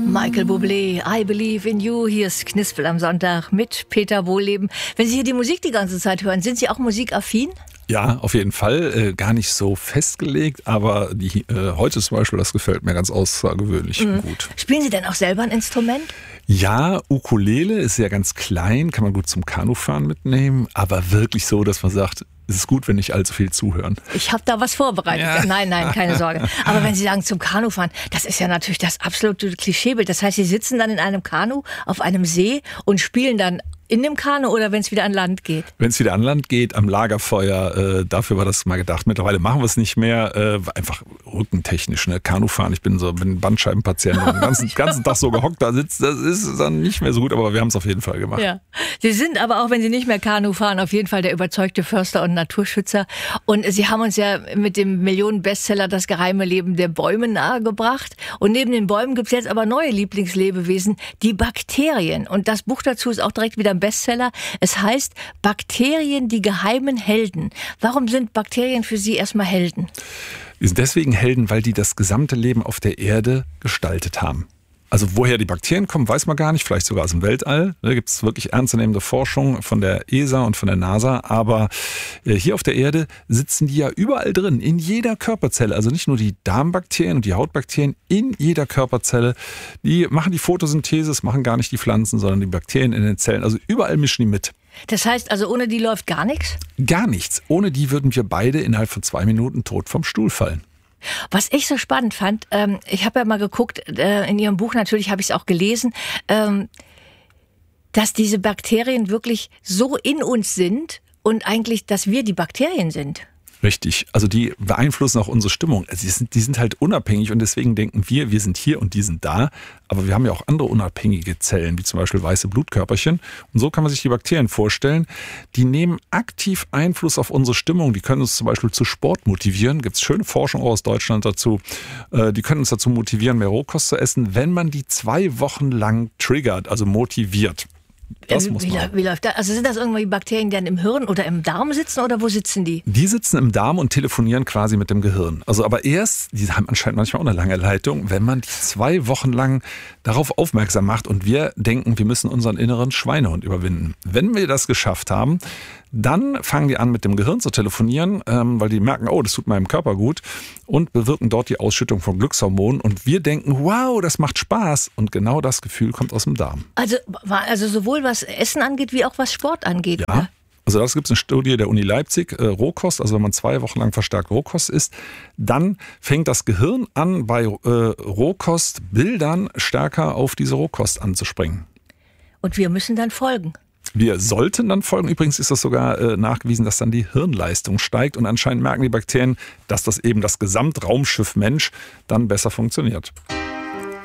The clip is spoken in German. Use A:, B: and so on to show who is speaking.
A: Michael Bublé, I Believe in You. Hier ist Knispel am Sonntag mit Peter Wohlleben. Wenn Sie hier die Musik die ganze Zeit hören, sind Sie auch musikaffin?
B: Ja, auf jeden Fall. Gar nicht so festgelegt, aber heute zum Beispiel, das gefällt mir ganz außergewöhnlich gut.
A: Spielen Sie denn auch selber ein Instrument?
B: Ja, Ukulele ist ja ganz klein, kann man gut zum Kanufahren mitnehmen, aber wirklich so, dass man sagt, es ist gut, wenn nicht allzu viel zuhören.
A: Ich habe da was vorbereitet. Ja. Nein, keine Sorge. Aber wenn Sie sagen zum Kanufahren, das ist ja natürlich das absolute Klischeebild. Das heißt, Sie sitzen dann in einem Kanu auf einem See und spielen dann in dem Kanu oder wenn es wieder an Land geht?
B: Wenn es wieder an Land geht, am Lagerfeuer, dafür war das mal gedacht. Mittlerweile machen wir es nicht mehr, einfach rückentechnisch, ne? Kanufahren, ich bin Bandscheibenpatient und den ganzen Tag so gehockt da sitzt, das ist dann nicht mehr so gut, aber wir haben es auf jeden Fall gemacht.
A: Ja. Sie sind aber auch, wenn Sie nicht mehr Kanu fahren, auf jeden Fall der überzeugte Förster und Naturschützer. Und Sie haben uns ja mit dem Millionen-Bestseller Das geheime Leben der Bäume nahegebracht. Und neben den Bäumen gibt es jetzt aber neue Lieblingslebewesen, die Bakterien. Und das Buch dazu ist auch direkt wieder ein Bestseller. Es heißt Bakterien, die geheimen Helden. Warum sind Bakterien für Sie erstmal Helden?
B: Die sind deswegen Helden, weil die das gesamte Leben auf der Erde gestaltet haben. Also woher die Bakterien kommen, weiß man gar nicht, vielleicht sogar aus dem Weltall. Da gibt es wirklich ernstzunehmende Forschung von der ESA und von der NASA. Aber hier auf der Erde sitzen die ja überall drin, in jeder Körperzelle. Also nicht nur die Darmbakterien und die Hautbakterien, in jeder Körperzelle. Die machen die Photosynthese, das machen gar nicht die Pflanzen, sondern die Bakterien in den Zellen. Also überall mischen die mit.
A: Das heißt also, ohne die läuft gar nichts?
B: Gar nichts. Ohne die würden wir beide innerhalb von 2 Minuten tot vom Stuhl fallen.
A: Was ich so spannend fand, ich habe ja mal geguckt, in Ihrem Buch natürlich habe ich es auch gelesen, dass diese Bakterien wirklich so in uns sind und eigentlich, dass wir die Bakterien sind.
B: Richtig, also die beeinflussen auch unsere Stimmung. Die sind halt unabhängig und deswegen denken wir sind hier und die sind da. Aber wir haben ja auch andere unabhängige Zellen, wie zum Beispiel weiße Blutkörperchen. Und so kann man sich die Bakterien vorstellen. Die nehmen aktiv Einfluss auf unsere Stimmung. Die können uns zum Beispiel zu Sport motivieren. Gibt es schöne Forschung auch aus Deutschland dazu. Die können uns dazu motivieren, mehr Rohkost zu essen, wenn man die 2 Wochen lang triggert, also motiviert. Das muss man.
A: Wie läuft das? Also sind das irgendwie Bakterien, die dann im Hirn oder im Darm sitzen oder wo sitzen die?
B: Die sitzen im Darm und telefonieren quasi mit dem Gehirn. Also aber erst, die haben anscheinend manchmal auch eine lange Leitung, wenn man die 2 Wochen lang darauf aufmerksam macht und wir denken, wir müssen unseren inneren Schweinehund überwinden. Wenn wir das geschafft haben, dann fangen die an mit dem Gehirn zu telefonieren, weil die merken, oh, das tut meinem Körper gut und bewirken dort die Ausschüttung von Glückshormonen und wir denken, wow, das macht Spaß und genau das Gefühl kommt aus dem Darm.
A: Also sowohl was Essen angeht, wie auch was Sport angeht.
B: Ja. Oder? Also das gibt es eine Studie der Uni Leipzig, Rohkost, also wenn man 2 Wochen lang verstärkt Rohkost isst, dann fängt das Gehirn an, bei Rohkostbildern stärker auf diese Rohkost anzuspringen.
A: Und wir müssen dann folgen.
B: Wir sollten dann folgen. Übrigens ist das sogar nachgewiesen, dass dann die Hirnleistung steigt und anscheinend merken die Bakterien, dass das eben das Gesamtraumschiff Mensch dann besser funktioniert.